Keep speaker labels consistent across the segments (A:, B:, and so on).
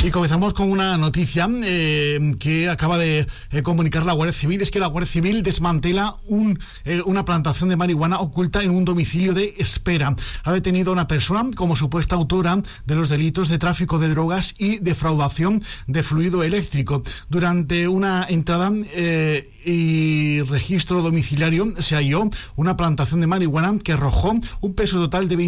A: Y comenzamos con una noticia que acaba de comunicar la Guardia Civil. Es que la Guardia Civil desmantela una plantación de marihuana oculta en un domicilio de Espera. Ha detenido a una persona como supuesta autora de los delitos de tráfico de drogas y defraudación de fluido eléctrico. Durante una entrada y registro domiciliario se halló una plantación de marihuana que arrojó un peso total de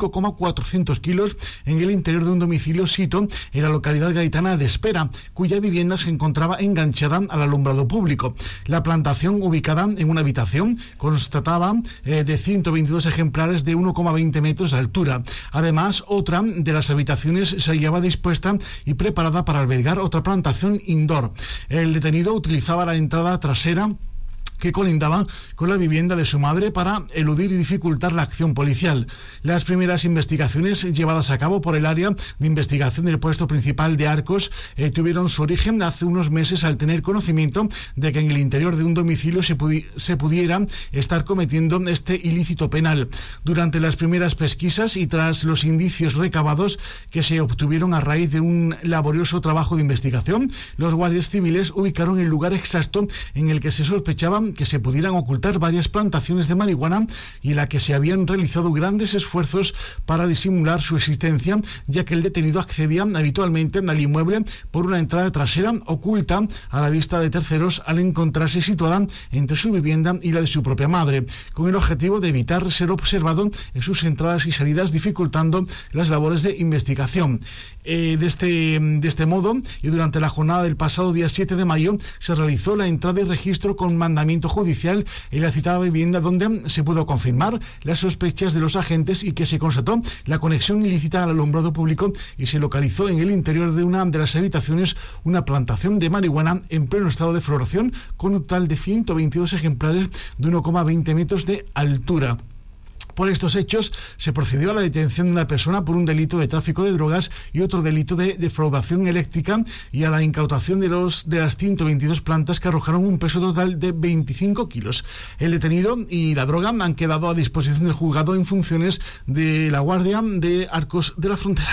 A: 25,400 kilos en el interior de un domicilio sito en la localidad gaditana de Espera, cuya vivienda se encontraba enganchada al alumbrado público. La plantación, ubicada en una habitación, constataba de 122 ejemplares de 1,20 metros de altura. Además, otra de las habitaciones se hallaba dispuesta y preparada para albergar otra plantación indoor. El detenido utilizaba la entrada trasera que colindaba con la vivienda de su madre para eludir y dificultar la acción policial. Las primeras investigaciones llevadas a cabo por el área de investigación del puesto principal de Arcos tuvieron su origen hace unos meses al tener conocimiento de que en el interior de un domicilio se pudiera estar cometiendo este ilícito penal. Durante las primeras pesquisas y tras los indicios recabados que se obtuvieron a raíz de un laborioso trabajo de investigación, los guardias civiles ubicaron el lugar exacto en el que se sospechaba que se pudieran ocultar varias plantaciones de marihuana y en la que se habían realizado grandes esfuerzos para disimular su existencia, ya que el detenido accedía habitualmente al inmueble por una entrada trasera oculta a la vista de terceros al encontrarse situada entre su vivienda y la de su propia madre, con el objetivo de evitar ser observado en sus entradas y salidas, dificultando las labores de investigación. De este modo, y durante la jornada del pasado día 7 de mayo, se realizó la entrada y registro con mandamiento judicial en la citada vivienda, donde se pudo confirmar las sospechas de los agentes y que se constató la conexión ilícita al alumbrado público y se localizó en el interior de una de las habitaciones una plantación de marihuana en pleno estado de floración con un total de 122 ejemplares de 1,20 metros de altura. Por estos hechos se procedió a la detención de una persona por un delito de tráfico de drogas y otro delito de defraudación eléctrica y a la incautación de las 122 plantas que arrojaron un peso total de 25 kilos. El detenido y la droga han quedado a disposición del juzgado en funciones de la Guardia de Arcos de la Frontera.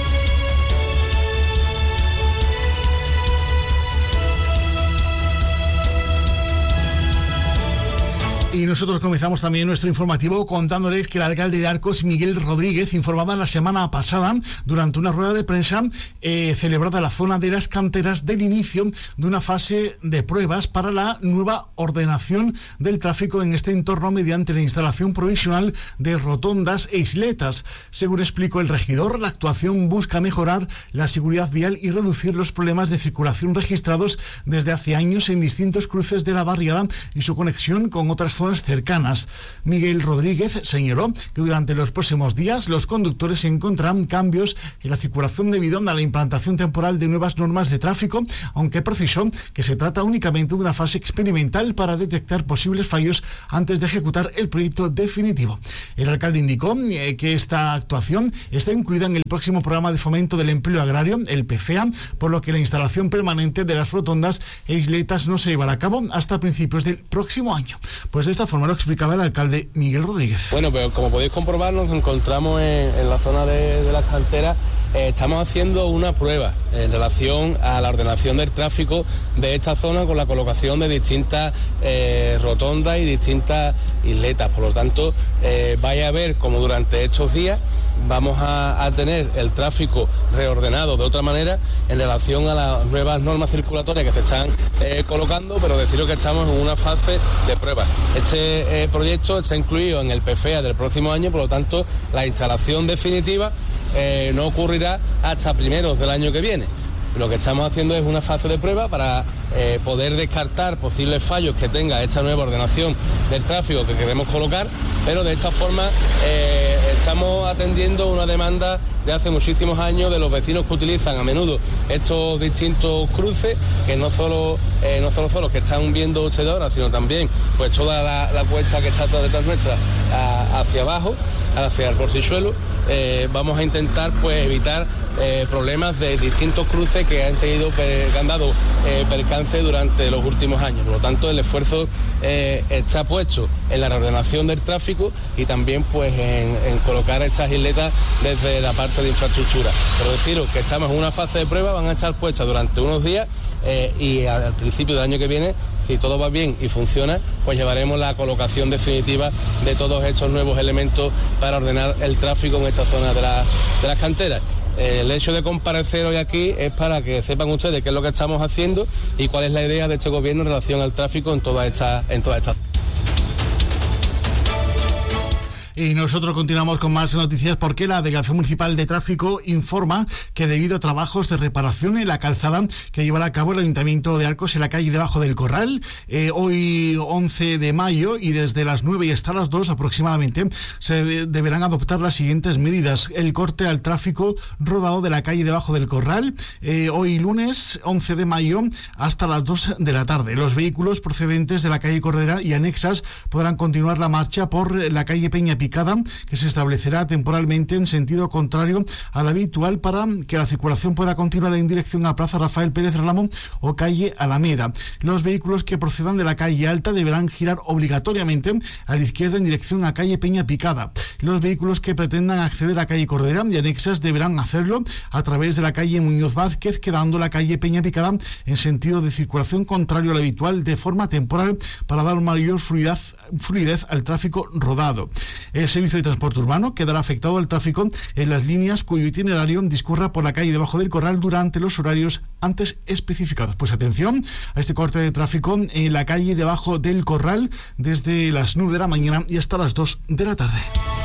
A: Y nosotros comenzamos también nuestro informativo contándoles que el alcalde de Arcos, Miguel Rodríguez, informaba la semana pasada durante una rueda de prensa celebrada en la zona de las canteras del inicio de una fase de pruebas para la nueva ordenación del tráfico en este entorno mediante la instalación provisional de rotondas e isletas. Según explicó el regidor, la actuación busca mejorar la seguridad vial y reducir los problemas de circulación registrados desde hace años en distintos cruces de la barriada y su conexión con otras zonas cercanas. Miguel Rodríguez señaló que durante los próximos días los conductores encontrarán cambios en la circulación debido a la implantación temporal de nuevas normas de tráfico, aunque precisó que se trata únicamente de una fase experimental para detectar posibles fallos antes de ejecutar el proyecto definitivo. El alcalde indicó que esta actuación está incluida en el próximo programa de fomento del empleo agrario, el PFEA, por lo que la instalación permanente de las rotondas e isletas no se llevará a cabo hasta principios del próximo año. Pues de esta forma lo explicaba el alcalde Miguel Rodríguez.
B: Bueno, pero como podéis comprobar, nos encontramos en la zona de las canteras. Estamos haciendo una prueba en relación a la ordenación del tráfico de esta zona con la colocación de distintas rotondas y distintas isletas. Por lo tanto, vais a ver como durante estos días vamos a tener el tráfico reordenado de otra manera en relación a las nuevas normas circulatorias que se están colocando, pero deciros que estamos en una fase de prueba. Este proyecto está incluido en el PFEA del próximo año, por lo tanto la instalación definitiva no ocurrirá hasta primeros del año que viene. Lo que estamos haciendo es una fase de prueba para poder descartar posibles fallos que tenga esta nueva ordenación del tráfico que queremos colocar, pero de esta forma estamos atendiendo una demanda de hace muchísimos años de los vecinos que utilizan a menudo estos distintos cruces, que no solo son los que están viendo ustedes ahora, sino también pues toda la cuesta que está detrás nuestra hacia abajo, a la ciudad del Porcichuelo. Vamos a intentar pues evitar problemas de distintos cruces que han dado percance durante los últimos años. Por lo tanto, el esfuerzo está puesto en la reordenación del tráfico y también pues en colocar estas isletas desde la parte de infraestructura. Pero deciros que estamos en una fase de prueba, van a estar puestas durante unos días y al principio del año que viene, si todo va bien y funciona, pues llevaremos la colocación definitiva de todos estos nuevos elementos para ordenar el tráfico en esta zona de las canteras. El hecho de comparecer hoy aquí es para que sepan ustedes qué es lo que estamos haciendo y cuál es la idea de este gobierno en relación al tráfico en todas estas
A: Y nosotros continuamos con más noticias porque la Delegación Municipal de Tráfico informa que debido a trabajos de reparación en la calzada que llevará a cabo el Ayuntamiento de Arcos en la calle debajo del Corral, hoy 11 de mayo y desde las 9 y hasta las 2 aproximadamente se deberán adoptar las siguientes medidas. El corte al tráfico rodado de la calle debajo del Corral, hoy lunes 11 de mayo hasta las 2 de la tarde. Los vehículos procedentes de la calle Corredera y anexas podrán continuar la marcha por la calle Peña Picada, que se establecerá temporalmente en sentido contrario al habitual para que la circulación pueda continuar en dirección a Plaza Rafael Pérez Ramón o calle Alameda. Los vehículos que procedan de la calle Alta deberán girar obligatoriamente a la izquierda en dirección a calle Peña Picada. Los vehículos que pretendan acceder a calle Cordera y anexas deberán hacerlo a través de la calle Muñoz Vázquez, quedando la calle Peña Picada en sentido de circulación contrario al habitual de forma temporal para dar mayor fluidez al tráfico rodado. El servicio de transporte urbano quedará afectado al tráfico en las líneas cuyo itinerario discurra por la calle debajo del Corral durante los horarios antes especificados. Pues atención a este corte de tráfico en la calle debajo del Corral desde las 9 de la mañana y hasta las 2 de la tarde.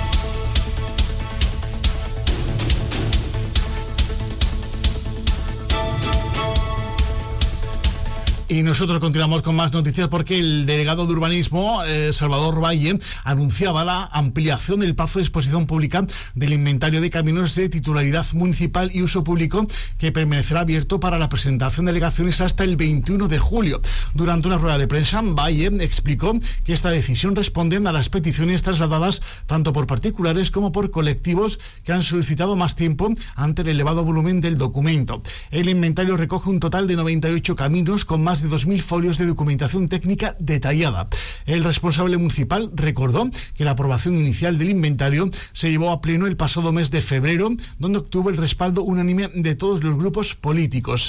A: Y nosotros continuamos con más noticias porque el delegado de urbanismo, Salvador Valle, anunciaba la ampliación del plazo de exposición pública del inventario de caminos de titularidad municipal y uso público, que permanecerá abierto para la presentación de alegaciones hasta el 21 de julio. Durante una rueda de prensa, Valle explicó que esta decisión responde a las peticiones trasladadas tanto por particulares como por colectivos que han solicitado más tiempo ante el elevado volumen del documento. El inventario recoge un total de 98 caminos con más de 2.000 folios de documentación técnica detallada. El responsable municipal recordó que la aprobación inicial del inventario se llevó a pleno el pasado mes de febrero, donde obtuvo el respaldo unánime de todos los grupos políticos.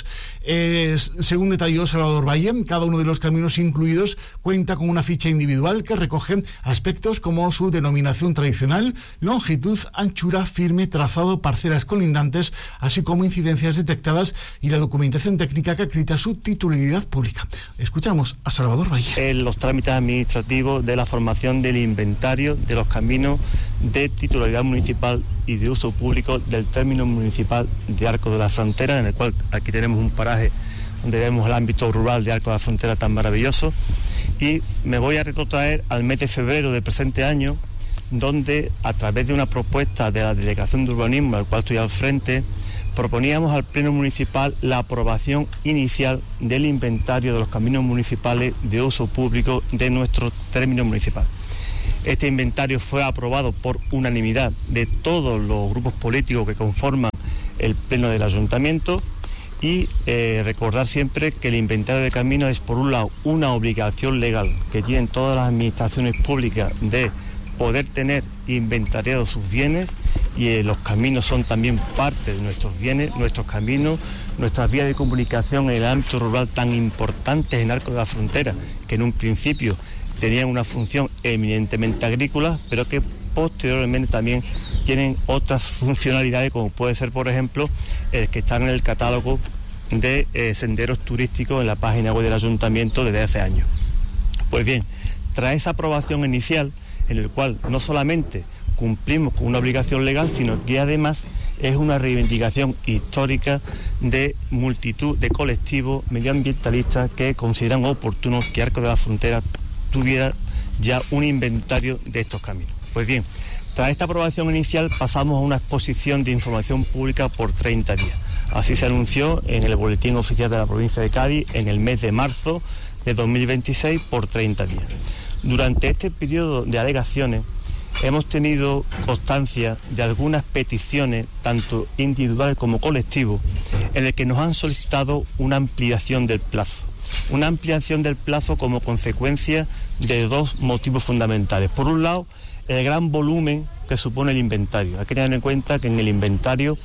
A: Según detalló Salvador Valle, cada uno de los caminos incluidos cuenta con una ficha individual que recoge aspectos como su denominación tradicional, longitud, anchura, firme, trazado, parcelas colindantes, así como incidencias detectadas y la documentación técnica que acredita su titularidad pública. Escuchamos a Salvador Valle.
C: Los trámites administrativos de la formación del inventario de los caminos de titularidad municipal y de uso público del término municipal de Arcos de la Frontera, en el cual aquí tenemos un paraje donde vemos el ámbito rural de Arcos de la Frontera tan maravilloso. Y me voy a retrotraer al mes de febrero del presente año, donde a través de una propuesta de la Delegación de Urbanismo, al cual estoy al frente, proponíamos al Pleno Municipal la aprobación inicial del inventario de los caminos municipales de uso público de nuestro término municipal. Este inventario fue aprobado por unanimidad de todos los grupos políticos que conforman el Pleno del Ayuntamiento y recordar siempre que el inventario de caminos es, por un lado, una obligación legal que tienen todas las administraciones públicas de poder tener inventariados sus bienes, y los caminos son también parte de nuestros bienes, nuestros caminos, nuestras vías de comunicación en el ámbito rural tan importantes en Arcos de la Frontera, que en un principio tenían una función eminentemente agrícola, pero que posteriormente también tienen otras funcionalidades, como puede ser, por ejemplo, el que están en el catálogo de senderos turísticos en la página web del Ayuntamiento desde hace años. Pues bien, tras esa aprobación inicial, en el cual no solamente cumplimos con una obligación legal, sino que además es una reivindicación histórica de multitud de colectivos medioambientalistas que consideran oportuno que Arcos de la Frontera tuviera ya un inventario de estos caminos. Pues bien, tras esta aprobación inicial pasamos a una exposición de información pública por 30 días. Así se anunció en el Boletín Oficial de la Provincia de Cádiz en el mes de marzo de 2026 por 30 días. Durante este periodo de alegaciones, hemos tenido constancia de algunas peticiones, tanto individuales como colectivos, en las que nos han solicitado una ampliación del plazo. Una ampliación del plazo como consecuencia de dos motivos fundamentales. Por un lado, el gran volumen que supone el inventario. Hay que tener en cuenta que en el inventario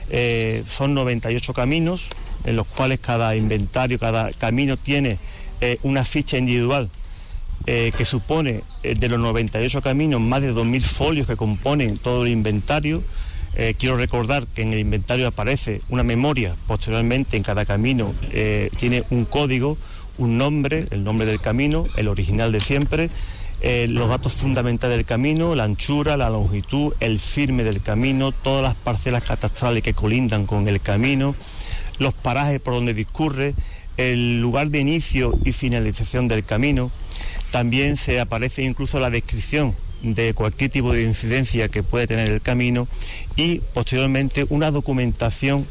C: son 98 caminos, en los cuales cada camino tiene una ficha individual que supone de los 98 caminos más de 2.000 folios que componen todo el inventario. Quiero recordar que en el inventario aparece una memoria, posteriormente en cada camino tiene un código, un nombre, el nombre del camino, el original de siempre, los datos fundamentales del camino, la anchura, la longitud, el firme del camino, todas las parcelas catastrales que colindan con el camino, los parajes por donde discurre, el lugar de inicio y finalización del camino. También se aparece incluso la descripción de cualquier tipo de incidencia que puede tener el camino y posteriormente una documentación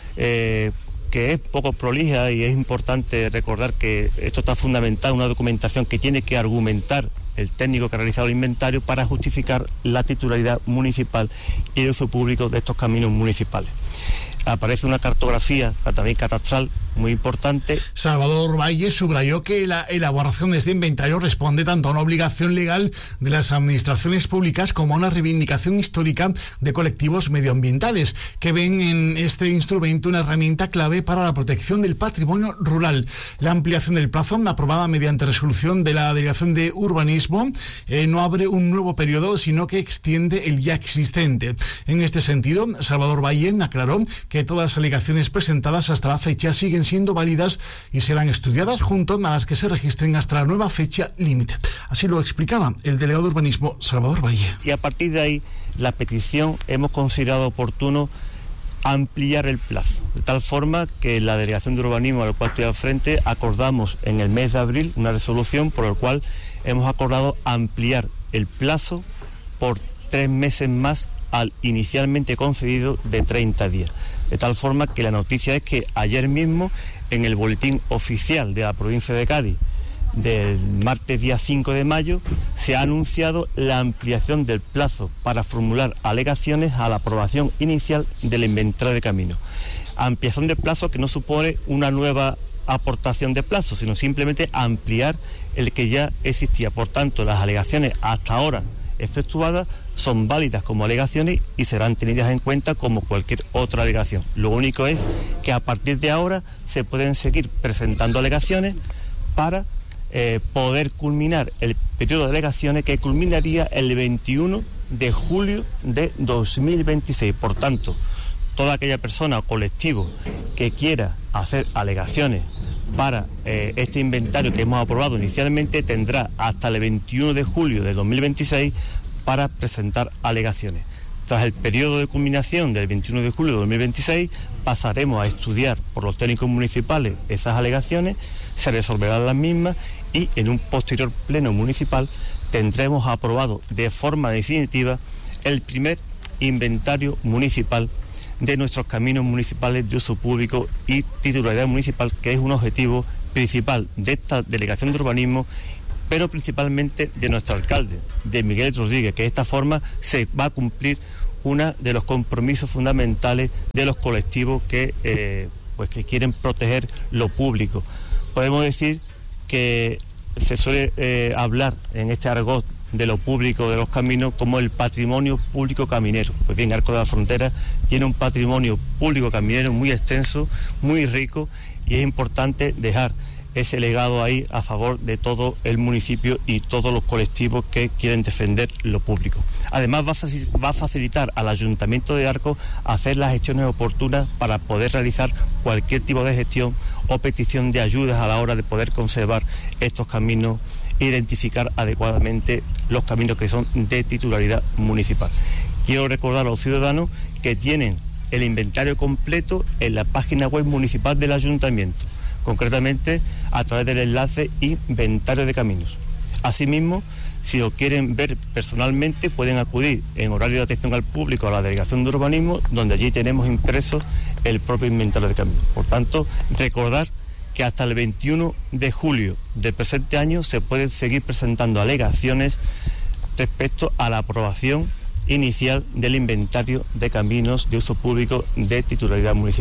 C: que es poco prolija, y es importante recordar que esto está fundamentado en una documentación que tiene que argumentar el técnico que ha realizado el inventario para justificar la titularidad municipal y el uso público de estos caminos municipales. Aparece una cartografía también catastral muy importante.
A: Salvador Valle subrayó que la elaboración de este inventario responde tanto a una obligación legal de las administraciones públicas como a una reivindicación histórica de colectivos medioambientales, que ven en este instrumento una herramienta clave para la protección del patrimonio rural. La ampliación del plazo, aprobada mediante resolución de la Delegación de Urbanismo, no abre un nuevo periodo, sino que extiende el ya existente. En este sentido, Salvador Valle aclaró que todas las alegaciones presentadas hasta la fecha siguen siendo válidas y serán estudiadas junto a las que se registren hasta la nueva fecha límite. Así lo explicaba el delegado de Urbanismo, Salvador Valle.
C: Y a partir de ahí, la petición hemos considerado oportuno ampliar el plazo, de tal forma que la Delegación de Urbanismo, a la cual estoy al frente, acordamos en el mes de abril una resolución por la cual hemos acordado ampliar el plazo por 3 meses más al inicialmente concedido de 30 días. De tal forma que la noticia es que ayer mismo, en el boletín oficial de la provincia de Cádiz, del martes día 5 de mayo, se ha anunciado la ampliación del plazo para formular alegaciones a la aprobación inicial del inventario de caminos. Ampliación de plazo que no supone una nueva aportación de plazo, sino simplemente ampliar el que ya existía. Por tanto, las alegaciones hasta ahora efectuadas son válidas como alegaciones y serán tenidas en cuenta como cualquier otra alegación. Lo único es que a partir de ahora se pueden seguir presentando alegaciones para poder culminar el periodo de alegaciones, que culminaría el 21 de julio de 2026. Por tanto, toda aquella persona o colectivo que quiera hacer alegaciones para este inventario que hemos aprobado inicialmente tendrá hasta el 21 de julio de 2026 para presentar alegaciones. Tras el periodo de culminación del 21 de julio de 2026 pasaremos a estudiar por los técnicos municipales esas alegaciones, se resolverán las mismas y en un posterior pleno municipal tendremos aprobado de forma definitiva el primer inventario municipal de nuestros caminos municipales de uso público y titularidad municipal, que es un objetivo principal de esta Delegación de Urbanismo, pero principalmente de nuestro alcalde, de Miguel Rodríguez, que de esta forma se va a cumplir uno de los compromisos fundamentales de los colectivos que quieren proteger lo público. Podemos decir que se suele hablar en este argot de lo público de los caminos como el patrimonio público caminero. Pues bien, Arcos de la Frontera tiene un patrimonio público caminero muy extenso, muy rico, y es importante dejar ese legado ahí a favor de todo el municipio y todos los colectivos que quieren defender lo público. Además va a facilitar al Ayuntamiento de Arcos hacer las gestiones oportunas para poder realizar cualquier tipo de gestión o petición de ayudas a la hora de poder conservar estos caminos e identificar adecuadamente los caminos que son de titularidad municipal. Quiero recordar a los ciudadanos que tienen el inventario completo en la página web municipal del Ayuntamiento, concretamente a través del enlace Inventario de Caminos. Asimismo, si lo quieren ver personalmente, pueden acudir en horario de atención al público a la Delegación de Urbanismo, donde allí tenemos impreso el propio inventario de caminos. Por tanto, recordar que hasta el 21 de julio del presente año se pueden seguir presentando alegaciones respecto a la aprobación inicial del inventario de caminos de uso público de titularidad municipal.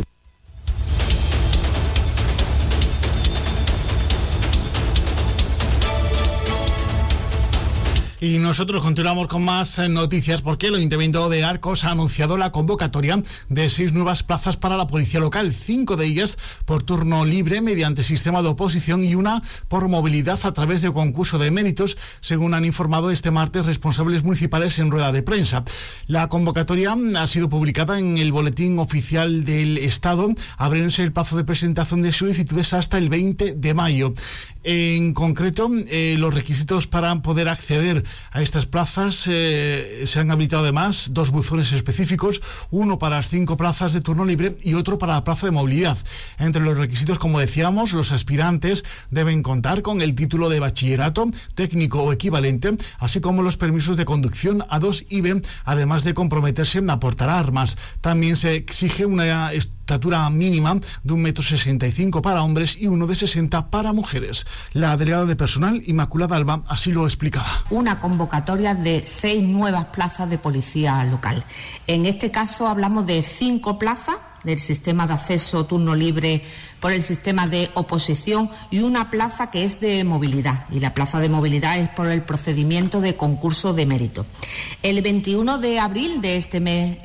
A: Y nosotros continuamos con más noticias porque el Ayuntamiento de Arcos ha anunciado la convocatoria de 6 nuevas plazas para la policía local, 5 de ellas por turno libre mediante sistema de oposición y una por movilidad a través de concurso de méritos, según han informado este martes responsables municipales en rueda de prensa. La convocatoria ha sido publicada en el Boletín Oficial del Estado, abriéndose el plazo de presentación de solicitudes hasta el 20 de mayo. En concreto, los requisitos para poder acceder a estas plazas se han habilitado además 2 buzones específicos, uno para las 5 plazas de turno libre y otro para la plaza de movilidad. Entre los requisitos, como decíamos, los aspirantes deben contar con el título de bachillerato, técnico o equivalente, así como los permisos de conducción A2 y B, además de comprometerse en aportar armas. También se exige una estatura mínima de 1,65 m para hombres y uno de 60 para mujeres. La delegada de personal, Inmaculada Alba, así lo explicaba.
D: Una convocatoria de 6 nuevas plazas de policía local. En este caso hablamos de 5 plazas del sistema de acceso turno libre por el sistema de oposición y una plaza que es de movilidad, y la plaza de movilidad es por el procedimiento de concurso de mérito. El 21 de abril de este mes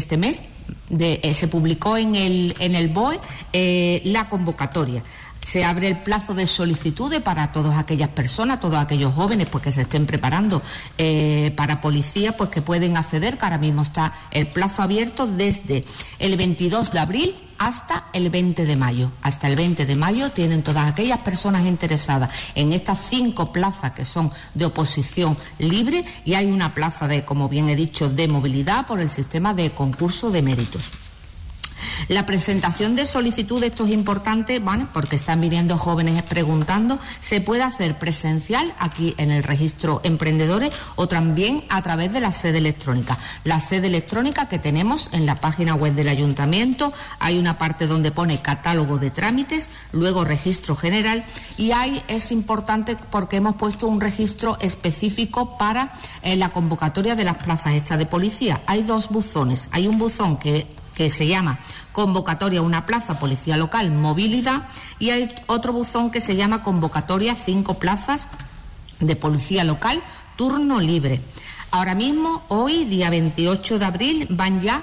D: se publicó en el BOE la convocatoria. Se abre el plazo de solicitudes para todas aquellas personas, todos aquellos jóvenes pues que se estén preparando para policía, pues que pueden acceder, que ahora mismo está el plazo abierto desde el 22 de abril hasta el 20 de mayo. Hasta el 20 de mayo tienen todas aquellas personas interesadas en estas 5 plazas que son de oposición libre, y hay una plaza de, como bien he dicho, de movilidad por el sistema de concurso de méritos. La presentación de solicitud, esto es importante, ¿vale?, porque están viniendo jóvenes preguntando, se puede hacer presencial aquí en el registro emprendedores o también a través de la sede electrónica. La sede electrónica que tenemos en la página web del ayuntamiento, hay una parte donde pone catálogo de trámites, luego registro general, y ahí es importante porque hemos puesto un registro específico para la convocatoria de las plazas estas de policía. Hay 2 buzones, hay un buzón que se llama convocatoria una plaza policía local movilidad, y hay otro buzón que se llama convocatoria 5 plazas de policía local turno libre. Ahora mismo, hoy, día 28 de abril, van ya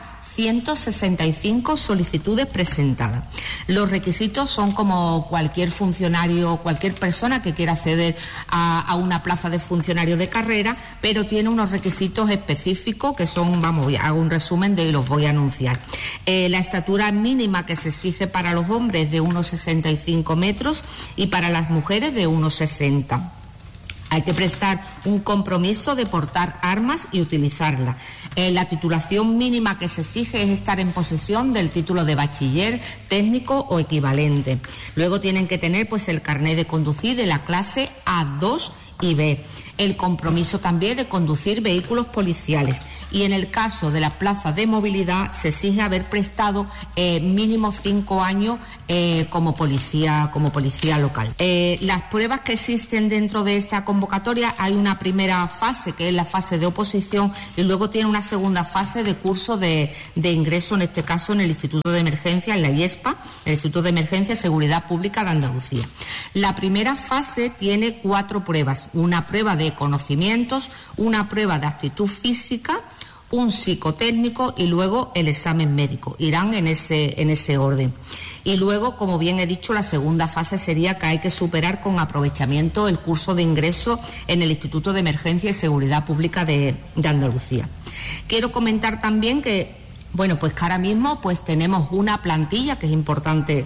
D: 165 solicitudes presentadas. Los requisitos son como cualquier funcionario, cualquier persona que quiera acceder a una plaza de funcionario de carrera, pero tiene unos requisitos específicos que son, hago un resumen de y los voy a anunciar. La estatura mínima que se exige para los hombres de 1,65 metros y para las mujeres de 1,60. Hay que prestar un compromiso de portar armas y utilizarlas. La titulación mínima que se exige es estar en posesión del título de bachiller, técnico o equivalente. Luego tienen que tener pues el carnet de conducir de la clase A2 y B. El compromiso también de conducir vehículos policiales. Y en el caso de las plazas de movilidad se exige haber prestado mínimo 5 años como policía local. Las pruebas que existen dentro de esta convocatoria, hay una primera fase que es la fase de oposición y luego tiene una segunda fase de curso de ingreso, en este caso en el Instituto de Emergencia, en la IESPA, el Instituto de Emergencia y Seguridad Pública de Andalucía. La primera fase tiene 4 pruebas, una prueba de conocimientos, una prueba de actitud física, un psicotécnico y luego el examen médico. Irán en ese orden. Y luego, como bien he dicho, la segunda fase sería que hay que superar con aprovechamiento el curso de ingreso en el Instituto de Emergencia y Seguridad Pública de Andalucía. Quiero comentar también que, pues que ahora mismo pues tenemos una plantilla que es importante.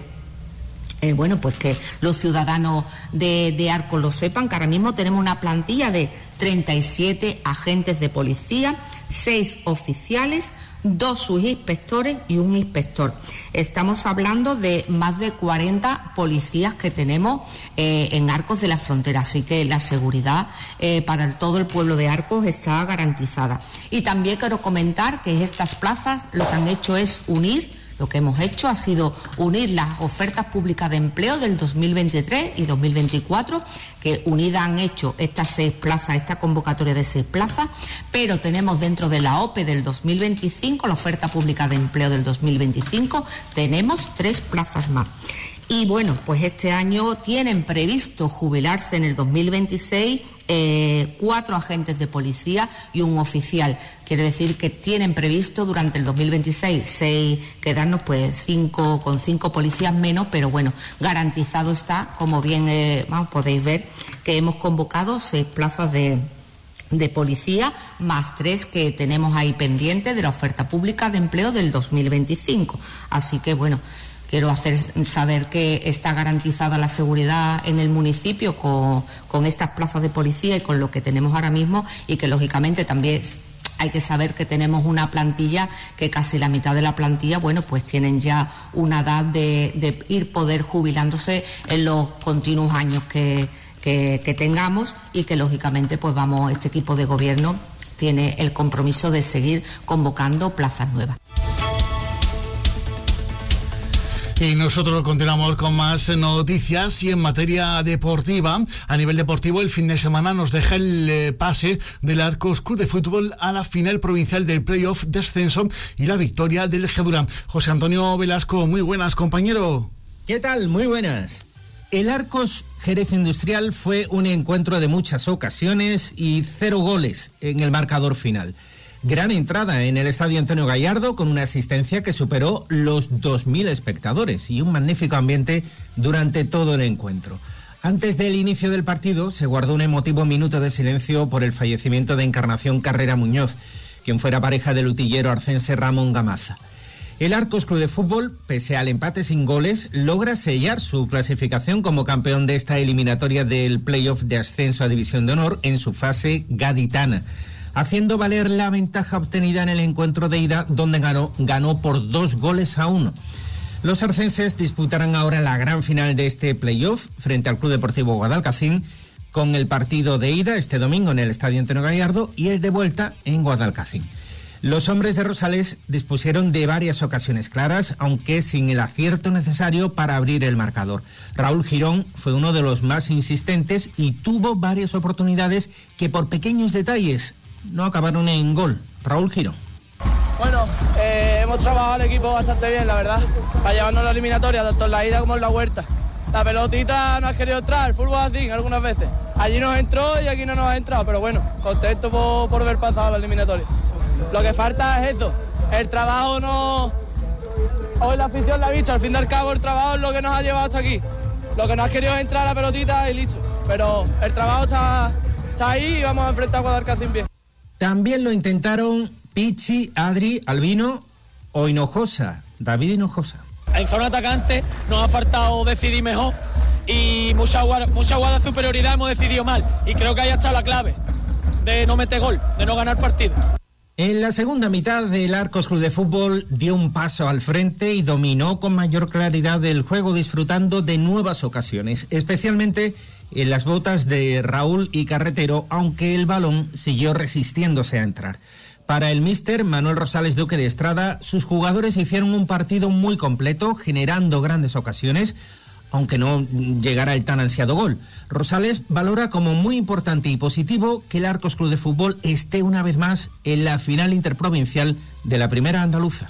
D: Pues que los ciudadanos de Arcos lo sepan, que ahora mismo tenemos una plantilla de 37 agentes de policía, 6 oficiales, 2 subinspectores y un inspector. Estamos hablando de más de 40 policías que tenemos en Arcos de la Frontera, así que la seguridad para todo el pueblo de Arcos está garantizada. Y también quiero comentar que estas plazas lo que han hecho es unir Lo que hemos hecho ha sido unir las ofertas públicas de empleo del 2023 y 2024, que unidas han hecho estas 6 plazas, esta convocatoria de 6 plazas, pero tenemos dentro de la OPE del 2025, la oferta pública de empleo del 2025, tenemos 3 plazas más. Y bueno, pues este año tienen previsto jubilarse en el 2026 4 agentes de policía y un oficial. Quiere decir que tienen previsto durante el 2026 quedarnos pues 5 policías menos, pero bueno, garantizado está, como bien podéis ver, que hemos convocado 6 plazas de policía, más 3 que tenemos ahí pendientes de la oferta pública de empleo del 2025. Así que bueno, quiero hacer saber que está garantizada la seguridad en el municipio con estas plazas de policía y con lo que tenemos ahora mismo, y que lógicamente también hay que saber que tenemos una plantilla que casi la mitad de la plantilla, bueno, pues tienen ya una edad de poder jubilándose en los continuos años que tengamos, y que lógicamente pues este equipo de gobierno tiene el compromiso de seguir convocando plazas nuevas.
A: Y nosotros continuamos con más noticias, y en materia deportiva, a nivel deportivo, el fin de semana nos deja el pase del Arcos Club de Fútbol a la final provincial del playoff de ascenso y la victoria del Gedura. José Antonio Velasco, muy buenas, compañero.
E: ¿Qué tal? Muy buenas. El Arcos Jerez Industrial fue un encuentro de muchas ocasiones y 0 goles en el marcador final. Gran entrada en el Estadio Antonio Gallardo, con una asistencia que superó los 2.000 espectadores y un magnífico ambiente durante todo el encuentro. Antes del inicio del partido se guardó un emotivo minuto de silencio por el fallecimiento de Encarnación Carrera Muñoz, quien fuera pareja del utillero arcense Ramón Gamaza. El Arcos Club de Fútbol, pese al empate sin goles, logra sellar su clasificación como campeón de esta eliminatoria del playoff de ascenso a División de Honor en su fase gaditana, haciendo valer la ventaja obtenida en el encuentro de ida, donde ganó por 2-1. Los arcenses disputarán ahora la gran final de este playoff frente al Club Deportivo Guadalcacín, con el partido de ida este domingo en el Estadio Antonio Gallardo y el de vuelta en Guadalcacín. Los hombres de Rosales dispusieron de varias ocasiones claras, aunque sin el acierto necesario para abrir el marcador. Raúl Girón fue uno de los más insistentes y tuvo varias oportunidades que por pequeños detalles no acabaron en gol. Raúl Girón.
B: Bueno, hemos trabajado el equipo bastante bien, la verdad, para llevarnos la eliminatoria, tanto en la ida como en la vuelta. La pelotita no ha querido entrar, el fútbol así algunas veces. Allí nos entró y aquí no nos ha entrado, pero bueno, contento por haber pasado la eliminatoria. Lo que falta es eso, el trabajo no... Hoy la afición la ha visto, al fin y al cabo el trabajo es lo que nos ha llevado hasta aquí. Lo que no ha querido es entrar la pelotita y listo, pero el trabajo está ahí y vamos a enfrentar a Guadalcacín bien.
E: También lo intentaron Pichi, Adri, Albino o Hinojosa, David Hinojosa.
F: En zona atacante nos ha faltado decidir mejor y mucha guarda de superioridad hemos decidido mal, y creo que ahí está la clave de no meter gol, de no ganar partido.
E: En la segunda mitad, el Arcos Club de Fútbol dio un paso al frente y dominó con mayor claridad el juego, disfrutando de nuevas ocasiones, especialmente en las botas de Raúl y Carretero, aunque el balón siguió resistiéndose a entrar. Para el míster Manuel Rosales Duque de Estrada, sus jugadores hicieron un partido muy completo, generando grandes ocasiones, aunque no llegara el tan ansiado gol. Rosales valora como muy importante y positivo que el Arcos Club de Fútbol esté una vez más en la final interprovincial de la primera andaluza.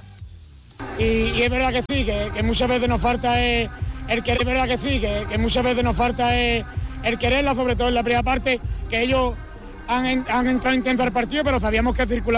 G: Y es verdad que sí, que muchas veces nos falta el querer, es verdad que sí, que muchas veces nos falta el quererla, sobre todo en la primera parte, que ellos han entrado a intentar el partido, pero sabíamos que circular